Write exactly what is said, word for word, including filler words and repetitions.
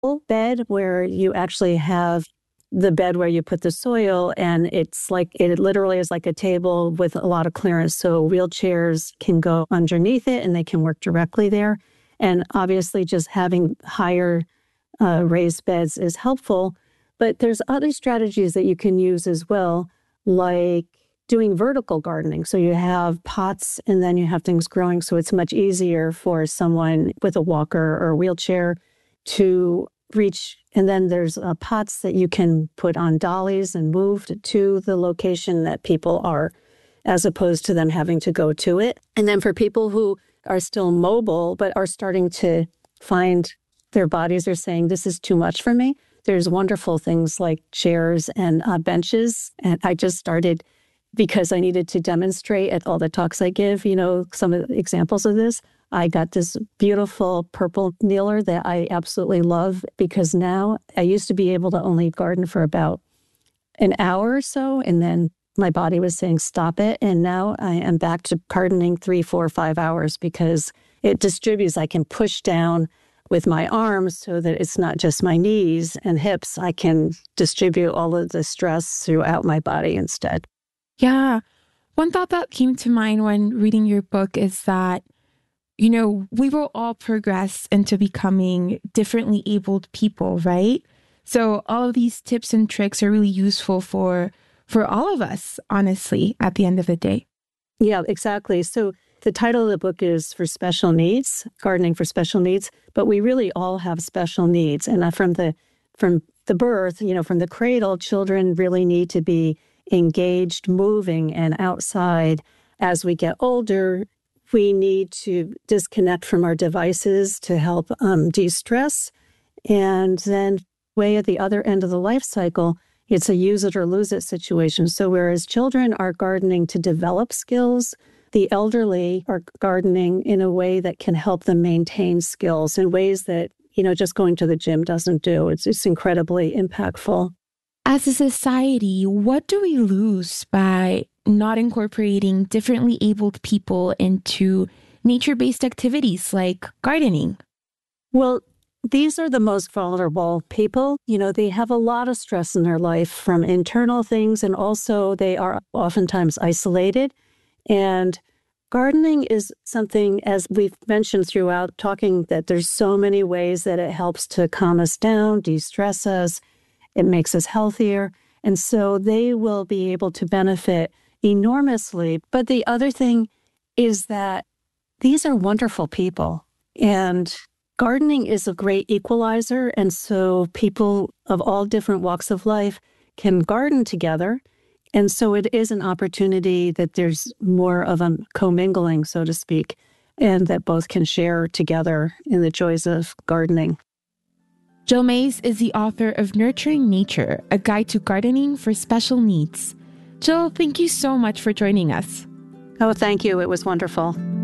bed where you actually have the bed where you put the soil, and it's like, it literally is like a table with a lot of clearance. So wheelchairs can go underneath it and they can work directly there. And obviously just having higher uh, raised beds is helpful. But there's other strategies that you can use as well, like doing vertical gardening. So you have pots and then you have things growing. So it's much easier for someone with a walker or a wheelchair to reach. And then there's uh, pots that you can put on dollies and move to the location that people are, as opposed to them having to go to it. And then for people who are still mobile, but are starting to find their bodies are saying, this is too much for me, there's wonderful things like chairs and uh, benches. And I just started because I needed to demonstrate at all the talks I give, you know, some of the examples of this. I got this beautiful purple kneeler that I absolutely love, because now I used to be able to only garden for about an hour or so, and then my body was saying, stop it. And now I am back to gardening three, four, five hours because it distributes. I can push down with my arms so that it's not just my knees and hips. I can distribute all of the stress throughout my body instead. Yeah. One thought that came to mind when reading your book is that, you know, we will all progress into becoming differently abled people, right? So all of these tips and tricks are really useful for for all of us, honestly, at the end of the day. Yeah, exactly. So the title of the book is For Special Needs, Gardening for Special Needs, but we really all have special needs. And from the from the birth, you know, from the cradle, children really need to be engaged, moving, and outside. As we get older, we need to disconnect from our devices to help um, de-stress. And then way at the other end of the life cycle, it's a use it or lose it situation. So whereas children are gardening to develop skills, the elderly are gardening in a way that can help them maintain skills in ways that, you know, just going to the gym doesn't do. It's, it's incredibly impactful. As a society, what do we lose by not incorporating differently abled people into nature-based activities like gardening? Well, these are the most vulnerable people. You know, they have a lot of stress in their life from internal things, and also they are oftentimes isolated. And gardening is something, as we've mentioned throughout talking, that there's so many ways that it helps to calm us down, de-stress us. It makes us healthier. And so they will be able to benefit enormously. But the other thing is that these are wonderful people. And gardening is a great equalizer. And so people of all different walks of life can garden together. And so it is an opportunity that there's more of a commingling, so to speak, and that both can share together in the joys of gardening. Jill Mays is the author of Nurturing Nature, A Guide to Gardening for Special Needs. Jill, thank you so much for joining us. Oh, thank you. It was wonderful.